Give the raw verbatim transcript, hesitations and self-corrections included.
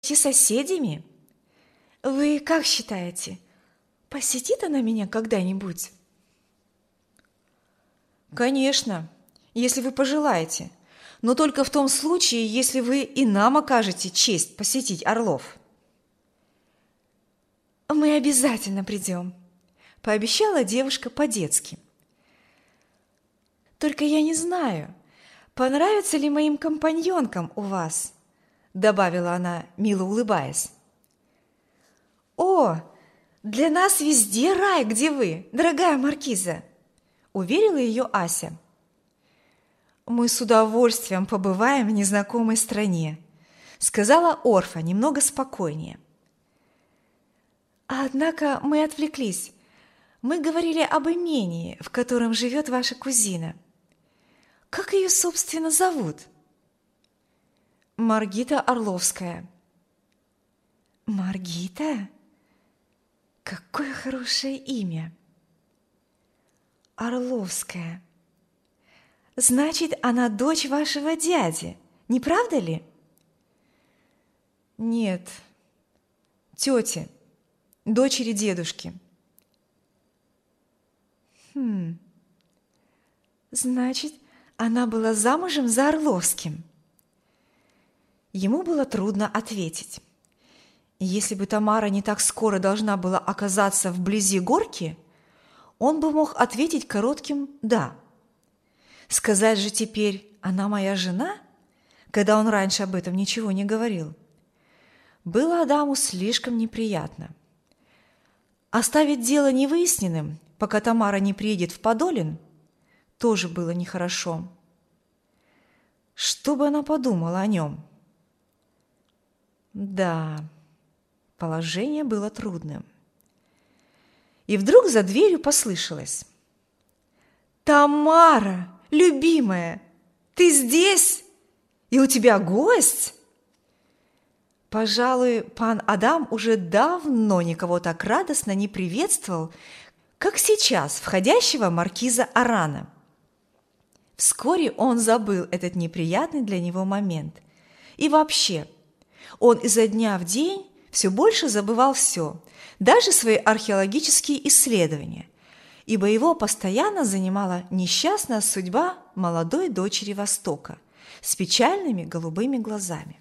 соседями? Вы как считаете, посетит она меня когда-нибудь? Конечно, если вы пожелаете, но только в том случае, если вы и нам окажете честь посетить Орлов. Мы обязательно придем, пообещала девушка по-детски. Только я не знаю, понравится ли моим компаньонкам у вас, добавила она, мило улыбаясь. О, для нас везде рай, где вы, дорогая маркиза, уверила ее Ася. Мы с удовольствием побываем в незнакомой стране, сказала Орфа немного спокойнее. Однако мы отвлеклись. Мы говорили об имении, в котором живет ваша кузина. Как ее, собственно, зовут? Маргита Орловская. Маргита? Какое хорошее имя. Орловская. Значит, она дочь вашего дяди, не правда ли? Нет, тети, дочери дедушки. Хм. Значит, она была замужем за Орловским. Ему было трудно ответить. Если бы Тамара не так скоро должна была оказаться вблизи горки, он бы мог ответить коротким «да». Сказать же теперь «она моя жена», когда он раньше об этом ничего не говорил, было Адаму слишком неприятно. Оставить дело невыясненным, пока Тамара не приедет в Подолин, тоже было нехорошо. Что бы она подумала о нем? Да, положение было трудным. И вдруг за дверью послышалось: «Тамара, любимая, ты здесь? И у тебя гость?» Пожалуй, пан Адам уже давно никого так радостно не приветствовал, как сейчас входящего маркиза Арана. Вскоре он забыл этот неприятный для него момент. И вообще, он изо дня в день все больше забывал все, даже свои археологические исследования, ибо его постоянно занимала несчастная судьба молодой дочери Востока с печальными голубыми глазами.